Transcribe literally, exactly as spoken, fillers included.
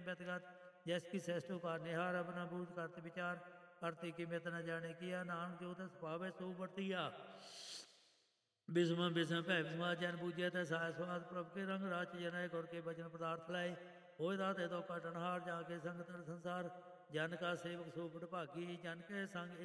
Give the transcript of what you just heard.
व्यतगत जैस की श्रेष्ठ उकार निहार अपना भूत करत विचार करते कि मित न जाने किया नानक जो तस पावे सो वर्तिया बिस्म बिस्म भै बिस्मा जन पूजे तै साय स्वाद प्रभ के रंग राच जनय गुर के भजन पदार्थ लाए होए दाते तो काटनहार जाके संग तर संसार जन का सेवक सो भागी जन के संग